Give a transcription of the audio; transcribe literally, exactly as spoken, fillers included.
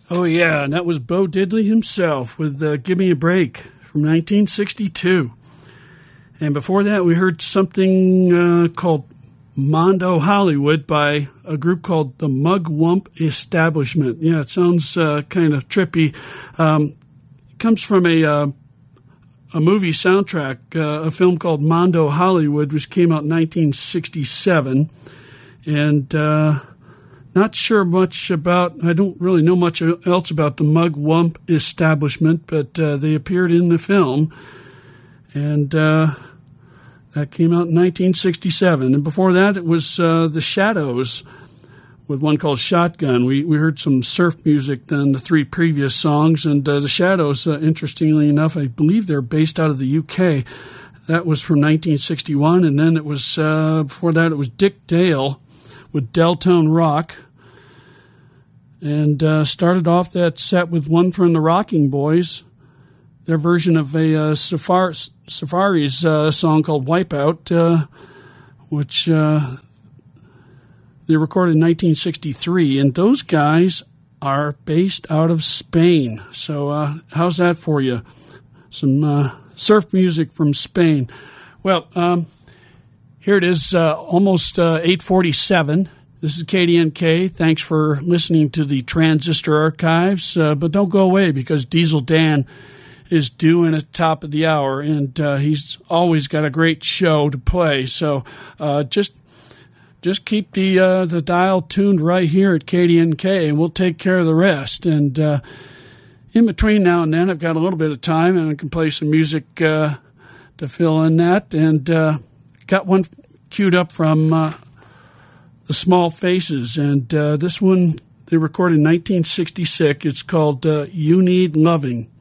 Oh, yeah, and that was Bo Diddley himself with uh, Give Me a Break from nineteen sixty-two. And before that, we heard something uh, called Mondo Hollywood by a group called the Mugwump Establishment. Yeah, it sounds uh, kind of trippy. Um, it comes from a uh, a movie soundtrack, uh, a film called Mondo Hollywood, which came out in nineteen sixty-seven. And uh, not sure much about, I don't really know much else about the Mugwump Establishment, but uh, they appeared in the film. And uh, that came out in nineteen sixty-seven. And before that, it was uh, The Shadows with one called Shotgun. We we heard some surf music than the three previous songs. And uh, The Shadows, uh, interestingly enough, I believe they're based out of the U K. That was from nineteen sixty-one. And then it was, uh, before that, it was Dick Dale with Deltone Rock. And uh, started off that set with one from the Rocking Boys, their version of a uh, Safari, Safari's uh, song called Wipeout, uh, which uh, they recorded in nineteen sixty-three. And those guys are based out of Spain. So uh, how's that for you? Some uh, surf music from Spain. Well, um, here it is, uh, almost uh, eight forty-seven. This is K D N K. Thanks for listening to the Transistor Archives. Uh, but don't go away, because Diesel Dan is due in at the top of the hour, and uh, he's always got a great show to play. So uh, just just keep the uh, the dial tuned right here at K D N K, and we'll take care of the rest. And uh, in between now and then, I've got a little bit of time, and I can play some music uh, to fill in that. And uh, got one queued up from Uh, The Small Faces, and uh, this one they recorded in nineteen sixty-six. It's called uh, You Need Loving.